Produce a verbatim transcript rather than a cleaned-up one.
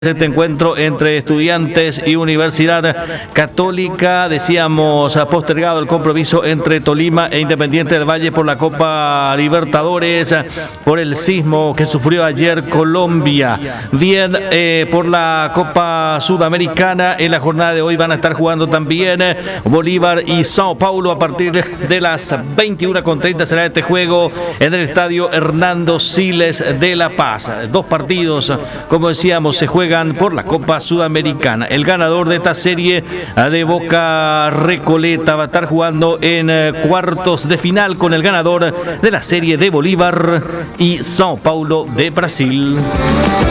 Este encuentro entre Estudiantes y Universidad Católica, decíamos, ha postergado el compromiso entre Tolima e Independiente del Valle por la Copa Libertadores, por el sismo que sufrió ayer Colombia. Bien, eh, por la Copa Sudamericana, en la jornada de hoy van a estar jugando también Bolívar y Sao Paulo a partir de las veintiuna con treinta será este juego en el estadio Hernando Siles de La Paz. Dos partidos, como decíamos, se juegan por la Copa Sudamericana. El ganador de esta serie de Boca Recoleta va a estar jugando en cuartos de final con el ganador de la serie de Bolívar y Sao Paulo de Brasil.